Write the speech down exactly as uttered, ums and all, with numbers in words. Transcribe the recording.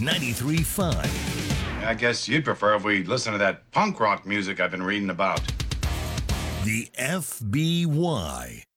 ninety-three point five. I guess you'd prefer if we listen to that punk rock music I've been reading about. The F B Y.